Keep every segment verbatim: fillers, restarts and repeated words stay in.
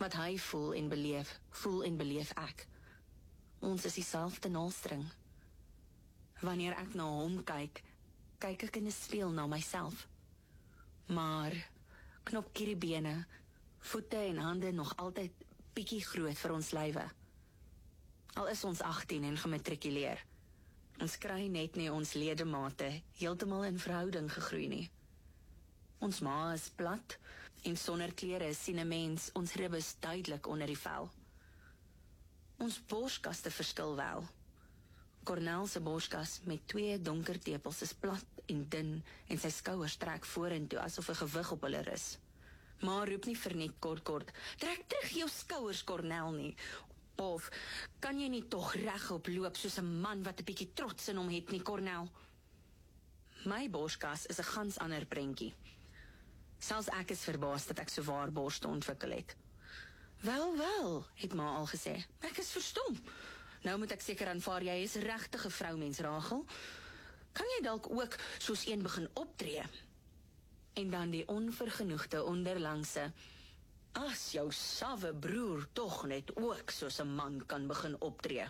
Wat hy voel en beleef, voel en beleef ek. Ons is dieselfde naalstring. Wanneer ek na hom kyk, kyk ek in 'n spieël na myself. Maar knopkierie bene, voete en hande nog altyd bietjie groot vir ons lywe. Al is ons agttien en gematrikuleer. Ons kry net nie ons ledemate heeltemal in verhouding gegroei nie. Ons ma is plat en sonder klere sien 'n mens ons ribbes duidelik onder die vel. Ons borskaste verskil wel. Cornel se borskas met twee donker tepels is plat en dun en sy skouers trek vorentoe asof 'n gewig op hulle rus. Maar roep nie vir net kort kort, trek terug jou skouers Cornel nie. Of kan jy nie tog regop loop soos 'n man wat 'n bietjie trots in hom het nie Cornel? My borskas is 'n gans ander prentjie. Selfs ek is verbaas dat ek so waar borste ontwikkel het. Wel, wel, het ma al gesê. Ek is verstom. Nou moet ek seker aanvaar jy is regtig 'n vroumens, Rachel. Kan jy dalk ook soos een begin optree? En dan die onvergenoegde onderlangse, as jou sawe broer tog net ook soos 'n man kan begin optree.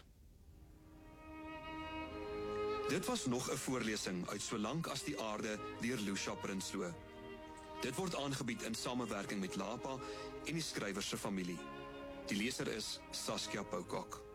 Dit was nog 'n voorlesing uit Solank as die aarde deur Lucia Prinsloo. Dit word aangebied in samewerking met Lapa en die skrywer se familie. Die leser is Saskia Poukak.